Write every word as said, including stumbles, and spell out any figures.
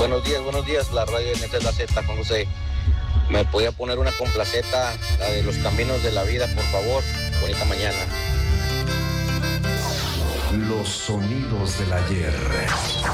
Buenos días, buenos días, la radio N T La Z, Juan José. ¿Me podía poner una complaceta, la de Los Caminos de la Vida, por favor? Bonita mañana. Los sonidos del ayer.